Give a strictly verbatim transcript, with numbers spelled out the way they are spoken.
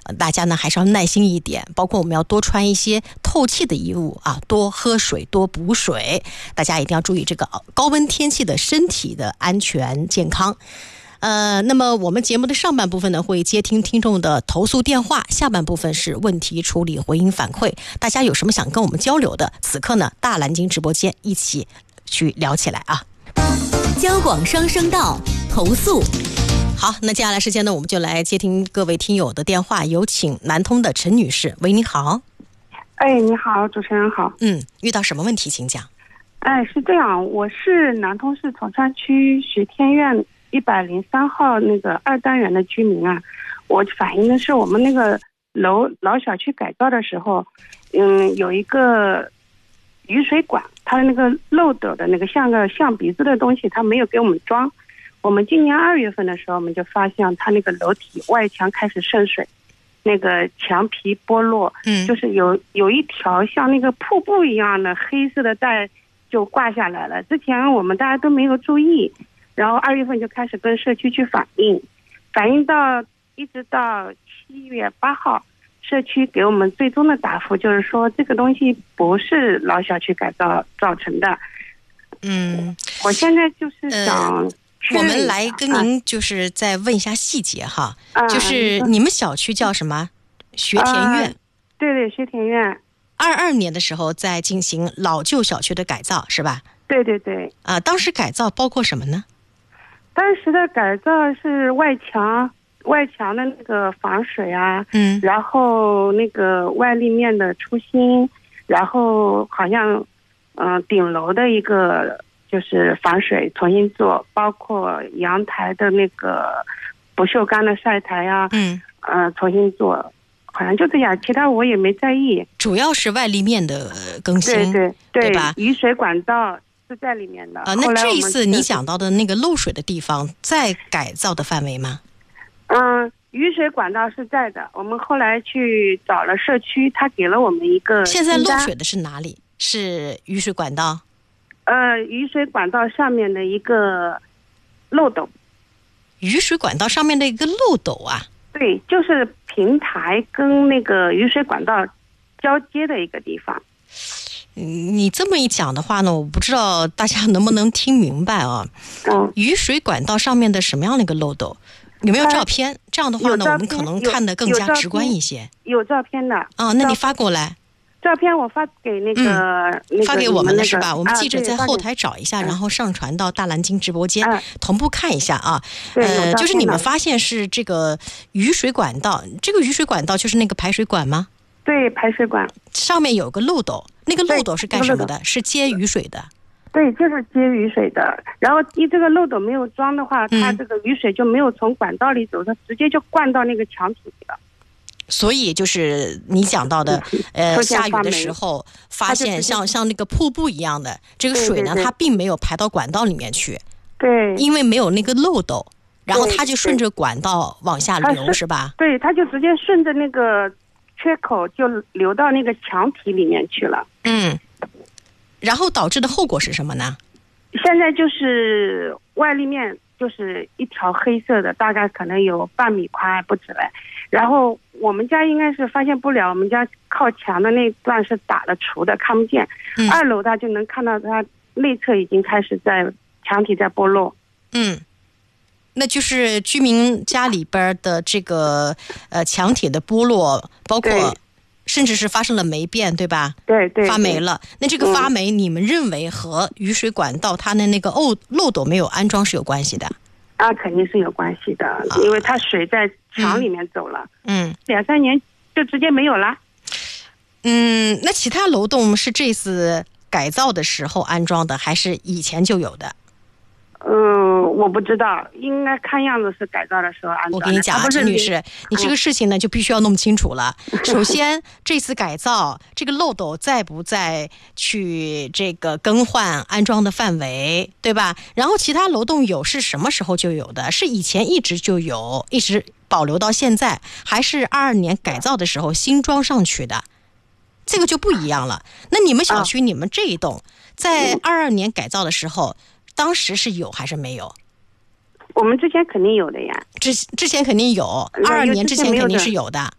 大家呢还是要耐心一点，包括我们要多穿一些透气的衣物啊，多喝水，多补水。大家一定要注意这个高温天气的身体的安全健康。呃，那么我们节目的上半部分呢，会接听听众的投诉电话，下半部分是问题处理、回应反馈。大家有什么想跟我们交流的，此刻呢，大蓝鲸直播间一起去聊起来啊！ 交广双声道投诉。 好，那接下来时间呢，我们就来接听各位听友的电话，有请南通的陈女士。喂，你好。 哎，你好，主持人好。 嗯，遇到什么问题请讲。 哎，是这样，我是南通市崇山区徐天苑一百零三号那个二单元的居民啊，我反映的是我们那个楼老小区改造的时候，嗯，有一个雨水管，它的那个漏斗的那个像个象鼻子的东西，它没有给我们装。我们今年二月份的时候，我们就发现它那个楼体外墙开始渗水，那个墙皮剥落，嗯，就是有有一条像那个瀑布一样的黑色的带就挂下来了。之前我们大家都没有注意。然后二月份就开始跟社区去反映，反映到一直到七月八号，社区给我们最终的答复就是说这个东西不是老小区改造造成的。 嗯， 我现在就是想、呃、 我们来跟您就是再问一下细节哈，啊、就是你们小区叫什么？学田苑、呃、 对对，学田苑。 二二年的时候在进行老旧小区的改造是吧？ 对对对。 啊、呃，当时改造包括什么呢？ 当时的改造是外墙，外墙的那个防水啊，嗯，然后那个外立面的出新，然后好像，嗯、呃，顶楼的一个就是防水重新做，包括阳台的那个不锈钢的晒台啊，嗯，呃，重新做，好像就这样，其他我也没在意。 主要是外立面的更新， 对对对, 对吧？ 雨水管道。是在里面的啊、 呃，那这一次你讲到的那个漏水的地方，在改造的范围吗？ 嗯，雨水管道是在的。我们后来去找了社区，他给了我们一个。 现在漏水的是哪里？是雨水管道？ 呃，雨水管道上面的一个漏斗。 雨水管道上面的一个漏斗啊？ 对，就是平台跟那个雨水管道交接的一个地方。 你这么一讲的话呢，我不知道大家能不能听明白啊？嗯，雨水管道上面的什么样的一个漏斗？有没有照片？呃、这样的话呢，我们可能看得更加直观一些。 有照片的啊，那你发过来。 照片我发给那个，嗯那个、 发给我们了是吧？ 那个、 我们记者在后台找一下，啊、然后上传到大蓝鲸直播间，啊、同步看一下啊。呃，就是你们发现是这个雨水管道，这个雨水管道就是那个排水管吗？ 对，排水管上面有个漏斗，那个漏斗是干什么的？是接雨水的。 对，就是接雨水的。然后你这个漏斗没有装的话，嗯、它这个雨水就没有从管道里走，它直接就灌到那个墙体里了。 所以就是你讲到的，呃，下雨的时候发现像像那个瀑布一样的这个水呢， 对对对它并没有排到管道里面去。 对， 因为没有那个漏斗，然后它就顺着管道往下流，是, 是吧？ 对，它就直接顺着那个缺口就流到那个墙体里面去了。 嗯，然后导致的后果是什么呢？ 现在就是外立面就是一条黑色的，大概可能有半米宽不止嘞。然后我们家应该是发现不了，我们家靠墙的那段是打了除的，看不见。嗯、二楼它就能看到它内侧已经开始在墙体在剥落。 嗯。那就是居民家里边的这个呃墙体的剥落，包括甚至是发生了霉变，对吧？ 对 对, 对， 发霉了。那这个发霉，嗯、你们认为和雨水管道它的那个漏漏斗没有安装是有关系的？ 啊，肯定是有关系的，啊、因为它水在墙里面走了，嗯，两三年就直接没有了。 嗯，那其他楼栋是这次改造的时候安装的，还是以前就有的？ 嗯，我不知道，应该看样子是改造的时候安装的。 我跟你讲啊，陈女士，你这个事情呢就必须要弄清楚了。首先，这次改造这个漏斗在不在去这个更换安装的范围，对吧？然后其他楼栋有是什么时候就有的？是以前一直就有，一直保留到现在，还是二二年改造的时候新装上去的？这个就不一样了。那你们小区，你们这一栋在二二年改造的时候，当时是有还是没有？ 我们之前肯定有的呀。 之之前肯定有，二二年之前肯定是有的。